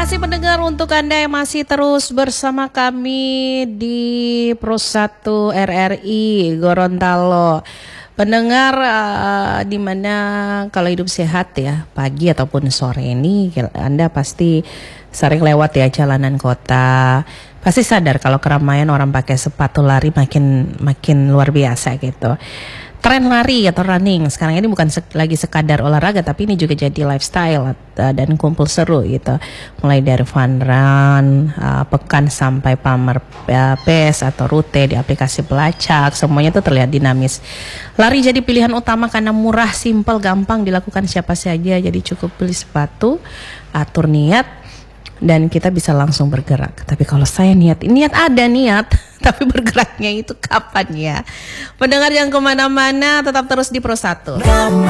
kasih pendengar untuk Anda yang masih terus bersama kami di Pro1 RRI Gorontalo. Pendengar di mana kalau hidup sehat ya pagi ataupun sore ini Anda pasti sering lewat ya jalanan kota. Pasti sadar kalau keramaian orang pakai sepatu lari makin luar biasa gitu. Tren lari atau running sekarang ini bukan lagi sekadar olahraga, tapi ini juga jadi lifestyle dan kumpul seru gitu. Mulai dari fun run, pekan sampai pamer pace atau rute di aplikasi pelacak, semuanya itu terlihat dinamis. Lari jadi pilihan utama karena murah, simpel, gampang dilakukan siapa saja. Jadi cukup beli sepatu, atur niat, dan kita bisa langsung bergerak. Tapi kalau saya niat ada niat, tapi bergeraknya itu kapan ya? Pendengar yang kemana-mana tetap terus di Pro1.